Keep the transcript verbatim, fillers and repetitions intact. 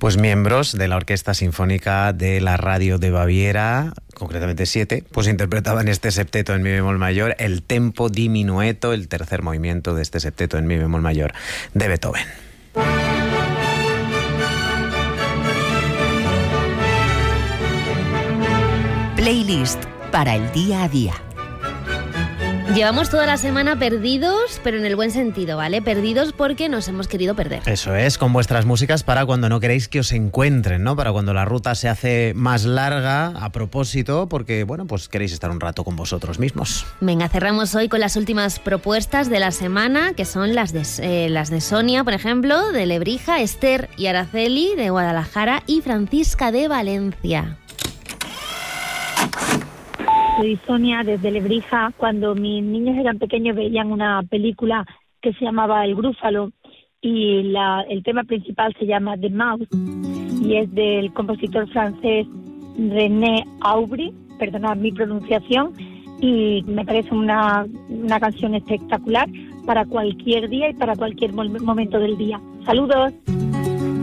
Pues miembros de la Orquesta Sinfónica de la Radio de Baviera, concretamente siete, pues interpretaban este septeto en mi bemol mayor, el tempo di minueto, el tercer movimiento de este septeto en mi bemol mayor de Beethoven. Playlist para el día a día. Llevamos toda la semana perdidos, pero en el buen sentido, ¿vale? Perdidos porque nos hemos querido perder. Eso es, con vuestras músicas para cuando no queréis que os encuentren, ¿no? Para cuando la ruta se hace más larga, a propósito, porque, bueno, pues queréis estar un rato con vosotros mismos. Venga, cerramos hoy con las últimas propuestas de la semana, que son las de, eh, las de Sonia, por ejemplo, de Lebrija, Esther y Araceli, de Guadalajara, y Francisca, de Valencia. Soy Sonia desde Lebrija. Cuando mis niños eran pequeños veían una película que se llamaba El Grúfalo y la, el tema principal se llama The Mouse y es del compositor francés René Aubry, perdonad mi pronunciación, y me parece una, una canción espectacular para cualquier día y para cualquier momento del día. ¡Saludos!